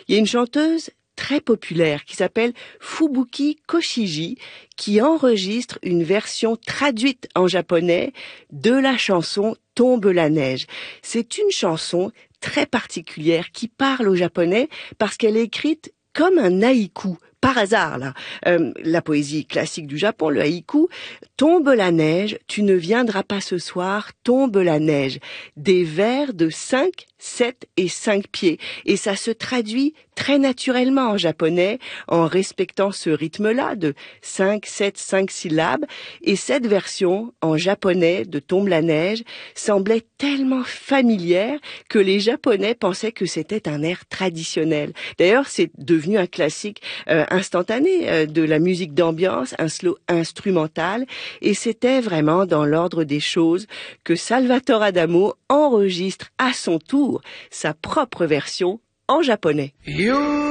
Il y a une chanteuse très populaire qui s'appelle Fubuki Koshiji qui enregistre une version traduite en japonais de la chanson Tombe la neige. C'est une chanson très particulière qui parle au japonais parce qu'elle est écrite comme un haïku. Par hasard, là, la poésie classique du Japon, le haïku, tombe la neige, tu ne viendras pas ce soir, tombe la neige. Des vers de 5, 7 et 5 pieds. Et ça se traduit très naturellement en japonais, en respectant ce rythme-là de 5, 7, 5 syllabes. Et cette version, en japonais, de Tombe la neige, semblait tellement familière que les Japonais pensaient que c'était un air traditionnel. D'ailleurs, c'est devenu un classique instantané de la musique d'ambiance, un slow instrumental, et c'était vraiment dans l'ordre des choses que Salvatore Adamo enregistre à son tour sa propre version en japonais.